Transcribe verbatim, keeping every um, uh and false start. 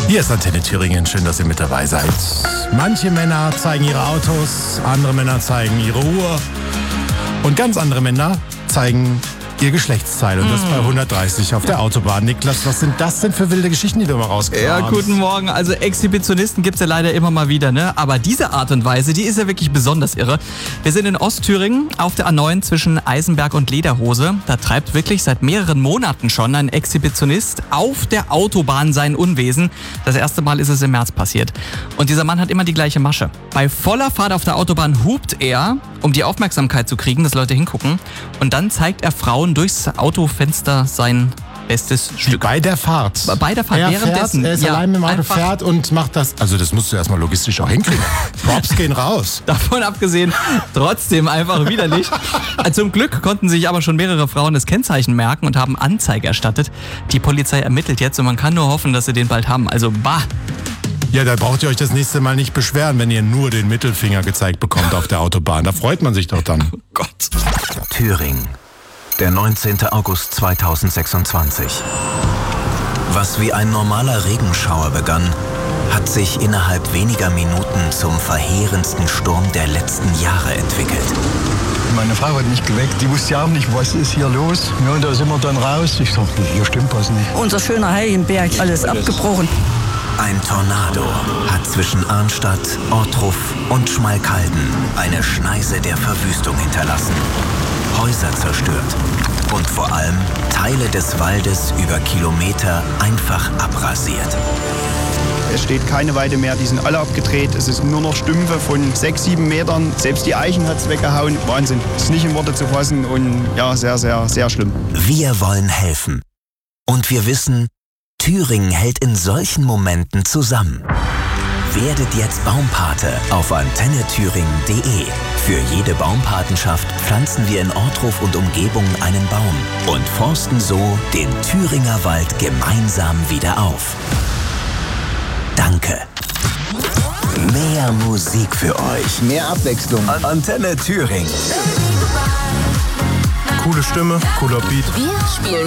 Hier ist Antenne Thüringen, schön, dass ihr mit dabei seid. Manche Männer zeigen ihre Autos, andere Männer zeigen ihre Uhr und ganz andere Männer zeigen ihr Geschlechtsteil und das bei hundertdreißig auf der Autobahn. Niklas, was sind das denn für wilde Geschichten, die du mal rauskramst? Ja, guten Morgen. Also Exhibitionisten gibt's ja leider immer mal wieder, ne? Aber diese Art und Weise, die ist ja wirklich besonders irre. Wir sind in Ostthüringen auf der A neun zwischen Eisenberg und Lederhose. Da treibt wirklich seit mehreren Monaten schon ein Exhibitionist auf der Autobahn sein Unwesen. Das erste Mal ist es im März passiert. Und dieser Mann hat immer die gleiche Masche. Bei voller Fahrt auf der Autobahn hupt er, um die Aufmerksamkeit zu kriegen, dass Leute hingucken. Und dann zeigt er Frauen durchs Autofenster sein bestes Stück. Bei der Fahrt? Bei der Fahrt, er währenddessen. Fährt, er ist ja, allein mit dem Auto, einfach fährt und macht das. Also das musst du erstmal logistisch auch hinkriegen. Props gehen raus. Davon abgesehen, trotzdem einfach widerlich. Zum Glück konnten sich aber schon mehrere Frauen das Kennzeichen merken und haben Anzeige erstattet. Die Polizei ermittelt jetzt und man kann nur hoffen, dass sie den bald haben. Also bah. Ja, da braucht ihr euch das nächste Mal nicht beschweren, wenn ihr nur den Mittelfinger gezeigt bekommt auf der Autobahn. Da freut man sich doch dann. Oh Gott. Thüringen, der neunzehnten August zweitausendsechsundzwanzig. Was wie ein normaler Regenschauer begann, hat sich innerhalb weniger Minuten zum verheerendsten Sturm der letzten Jahre entwickelt. Meine Frau hat mich geweckt, die wusste ja auch nicht, was ist hier los. Ja, und da sind wir dann raus. Ich dachte, hier stimmt was nicht. Unser schöner Heiligenberg, alles abgebrochen. Ein Tornado hat zwischen Arnstadt, Ortruf und Schmalkalden eine Schneise der Verwüstung hinterlassen. Häuser zerstört und vor allem Teile des Waldes über Kilometer einfach abrasiert. Es steht keine Weide mehr, die sind alle abgedreht. Es ist nur noch Stümpfe von sechs, sieben Metern. Selbst die Eichen hat es weggehauen. Wahnsinn. Das ist nicht in Worte zu fassen und ja, sehr, sehr, sehr schlimm. Wir wollen helfen. Und wir wissen, Thüringen hält in solchen Momenten zusammen. Werdet jetzt Baumpate auf antenne thüringen punkt de. Für jede Baumpatenschaft pflanzen wir in Ortruf und Umgebung einen Baum und forsten so den Thüringer Wald gemeinsam wieder auf. Danke. Mehr Musik für euch. Mehr Abwechslung. Antenne Thüringen. Coole Stimme, cooler Beat. Wir spielen